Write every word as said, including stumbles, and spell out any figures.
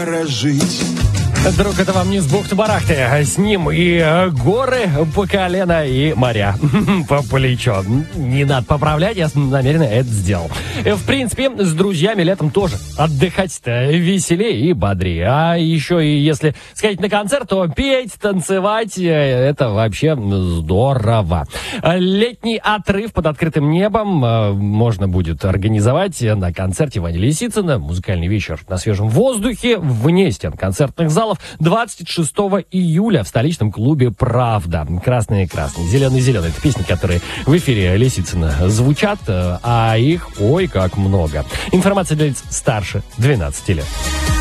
Жить. Друг, это вам не с бухты-барахты, а с ним и горы по колено, и моря по плечо. Не надо поправлять, я намеренно это сделал. В принципе, с друзьями летом тоже отдыхать-то веселее и бодрее. А еще и если сходить на концерт, то петь, танцевать, это вообще здорово. Летний отрыв под открытым небом можно будет организовать на концерте Вани Лисицына. Музыкальный вечер на свежем воздухе вне стен концертных залов двадцать шестого июля в столичном клубе «Правда». Красные-красные, зеленые-зеленые. Это песни, которые в эфире Лисицына звучат, а их ой как много. Информация для лиц старше двенадцати лет.